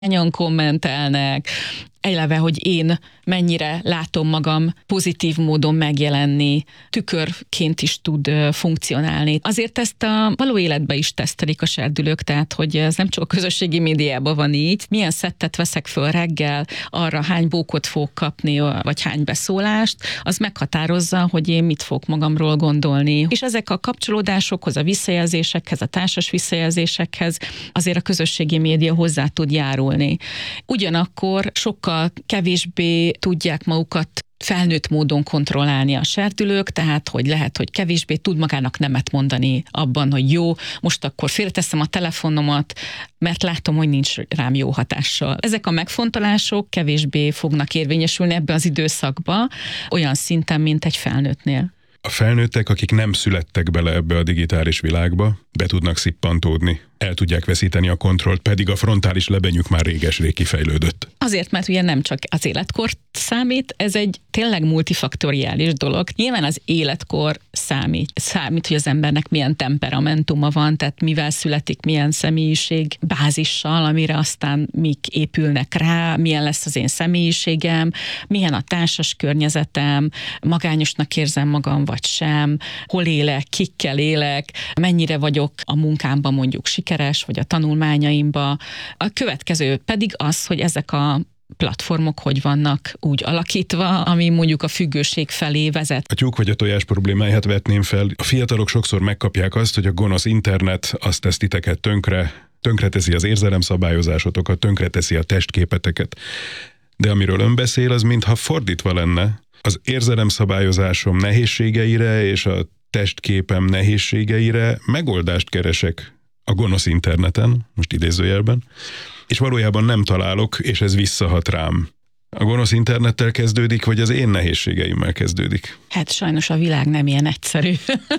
Hányan kommentelnek, eleve, hogy én mennyire látom magam pozitív módon megjelenni, tükörként is tud funkcionálni. Azért ezt a való életben is tesztelik a serdülők, tehát hogy ez nem csak a közösségi médiában van így. Milyen szettet veszek föl reggel, arra hány bókot fogok kapni, vagy hány beszólást, az meghatározza, hogy én mit fogok magamról gondolni. És ezek a kapcsolódásokhoz, a visszajelzésekhez, a társas visszajelzésekhez azért a közösségi média hozzá tud járulni. Ugyanakkor sokkal kevésbé tudják magukat felnőtt módon kontrollálni a serdülők, tehát hogy lehet, hogy kevésbé tud magának nemet mondani abban, hogy jó, most akkor félreteszem a telefonomat, mert látom, hogy nincs rám jó hatással. Ezek a megfontolások kevésbé fognak érvényesülni ebbe az időszakba, olyan szinten, mint egy felnőttnél. A felnőttek, akik nem születtek bele ebbe a digitális világba, be tudnak szippantódni, el tudják veszíteni a kontrollt, pedig a frontális lebenyük már réges-rég kifejlődött. Azért, mert ugye nem csak az életkor számít, ez egy tényleg multifaktoriális dolog. Nyilván az életkor számít, hogy az embernek milyen temperamentuma van, tehát mivel születik, milyen személyiség bázissal, amire aztán mik épülnek rá, milyen lesz az én személyiségem, milyen a társas környezetem, magányosnak érzem magam vagy sem, hol élek, kikkel élek, mennyire vagyok a munkámban mondjuk sikeres, vagy a tanulmányaimban. A következő pedig az, hogy ezek a platformok hogy vannak úgy alakítva, ami mondjuk a függőség felé vezet. A tyúk vagy a tojás problémáját vetném fel. A fiatalok sokszor megkapják azt, hogy a gonosz internet azt tesz titeket tönkreteszi az érzelemszabályozásotokat, tönkreteszi a testképeteket. De amiről ön beszél, az mintha fordítva lenne. Az érzelemszabályozásom nehézségeire és a testképem nehézségeire megoldást keresek a gonosz interneten, most idézőjelben, és valójában nem találok, és ez visszahat rám. A gonosz internettel kezdődik, vagy az én nehézségeimmel kezdődik? Hát sajnos a világ nem ilyen egyszerű.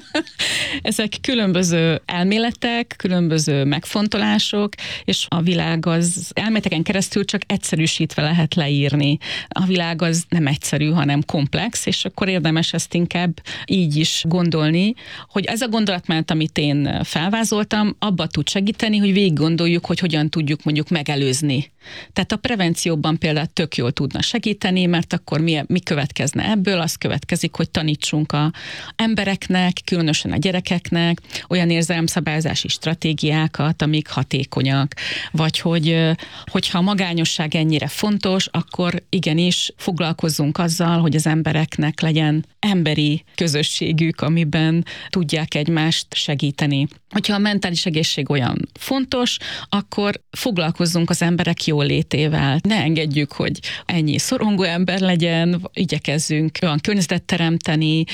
Ezek különböző elméletek, különböző megfontolások, és a világ az elméleteken keresztül csak egyszerűsítve lehet leírni. A világ az nem egyszerű, hanem komplex, és akkor érdemes ezt inkább így is gondolni, hogy ez a gondolatmenet, amit én felvázoltam, abba tud segíteni, hogy végig gondoljuk, hogy hogyan tudjuk mondjuk megelőzni. Tehát a prevencióban például tök jól tudna segíteni, mert akkor mi következne ebből? Az következik, hogy tanítsunk az embereknek, különösen a gyerekeknek olyan érzelemszabályozási stratégiákat, amik hatékonyak. Vagy hogyha a magányosság ennyire fontos, akkor igenis foglalkozzunk azzal, hogy az embereknek legyen emberi közösségük, amiben tudják egymást segíteni. Hogyha a mentális egészség olyan fontos, akkor foglalkozzunk az emberek jólétével. Ne engedjük, hogy ennyi szorongó ember legyen, igyekezzünk olyan környezetet teremteni,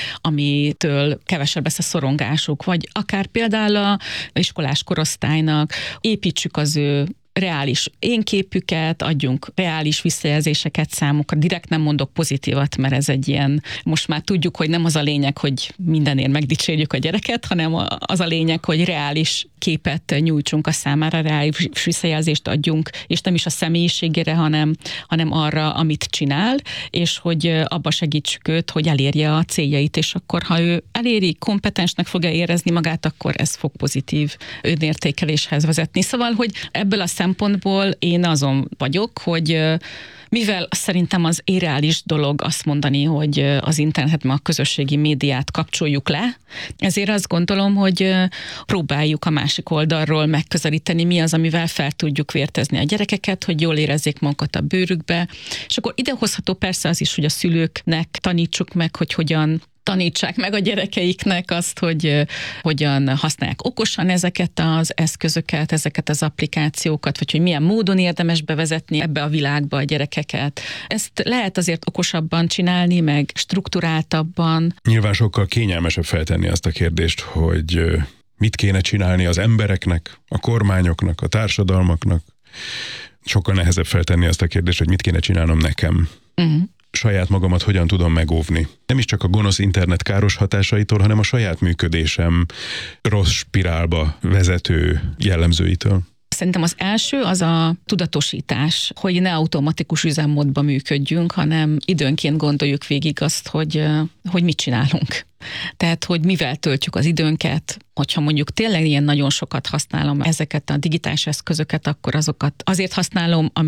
amitől kevesebb lesz a szorongásuk, vagy akár például az iskolás korosztálynak építsük az ő reális énképüket, adjunk reális visszajelzéseket számukra. Direkt nem mondok pozitívat, mert ez egy ilyen, most már tudjuk, hogy nem az a lényeg, hogy mindenért megdicsérjük a gyereket, hanem az a lényeg, hogy reális képet nyújtsunk a számára, reális visszajelzést adjunk, és nem is a személyiségére, hanem arra, amit csinál, és hogy abba segítsük őt, hogy elérje a céljait, és akkor, ha ő eléri, kompetensnek fogja érezni magát, akkor ez fog pozitív önértékeléshez vezetni. Szóval, hogy ebből a szempontból én azon vagyok, hogy mivel szerintem az irreális dolog azt mondani, hogy az internetben a közösségi médiát kapcsoljuk le, ezért azt gondolom, hogy próbáljuk a másik oldalról megközelíteni, mi az, amivel fel tudjuk vértezni a gyerekeket, hogy jól érezzék magukat a bőrükbe. És akkor idehozható persze az is, hogy a szülőknek tanítsuk meg, hogy hogyan tanítsák meg a gyerekeiknek azt, hogy hogyan használják okosan ezeket az eszközöket, ezeket az applikációkat, vagy hogy milyen módon érdemes bevezetni ebbe a világba a gyerekeket. Ezt lehet azért okosabban csinálni, meg strukturáltabban. Nyilván sokkal kényelmesebb feltenni azt a kérdést, hogy mit kéne csinálni az embereknek, a kormányoknak, a társadalmaknak. Sokkal nehezebb feltenni azt a kérdést, hogy mit kéne csinálnom nekem. Saját magamat hogyan tudom megóvni. Nem is csak a gonosz internet káros hatásaitól, hanem a saját működésem rossz spirálba vezető jellemzőitől. Szerintem az első az a tudatosítás, hogy ne automatikus üzemmódban működjünk, hanem időnként gondoljuk végig azt, hogy mit csinálunk. Tehát, hogy mivel töltjük az időnket, hogyha mondjuk tényleg ilyen nagyon sokat használom ezeket a digitális eszközöket, akkor azokat azért használom,